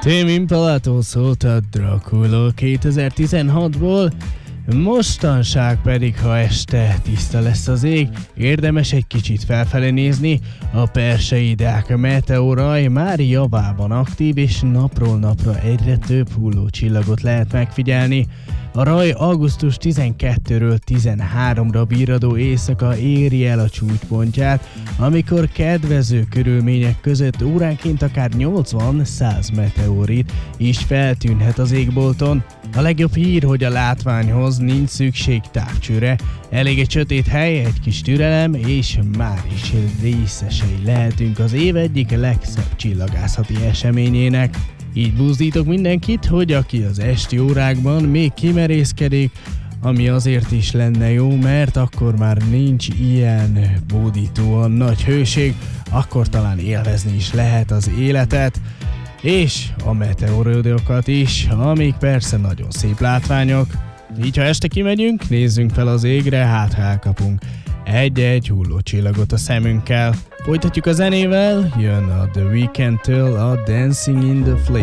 Tame Impalától szólt a Dracula 2016-ból, mostanság pedig, ha este tiszta lesz az ég, érdemes egy kicsit felfelé nézni, a Perseidák meteoraj már javában aktív, és napról napra egyre több hullócsillagot lehet megfigyelni. A raj augusztus 12-ről 13-ra virradó éjszaka éri el a csúcspontját, amikor kedvező körülmények között óránként akár 80-100 meteorit is feltűnhet az égbolton. A legjobb hír, hogy a látványhoz nincs szükség távcsőre, elég egy sötét hely, egy kis türelem, és már is részesei lehetünk az év egyik legszebb csillagászati eseményének. Így buzdítok mindenkit, hogy aki az esti órákban még kimerészkedik, ami azért is lenne jó, mert akkor már nincs ilyen bódítóan nagy hőség, akkor talán élvezni is lehet az életet, és a meteoroidokat is, amik persze nagyon szép látványok. Így ha este kimegyünk, nézzünk fel az égre, hát ha elkapunk egy-egy hullócsillagot a szemünkkel. Folytatjuk a zenével, jön a The Weekndtől a Dancing in the Flames.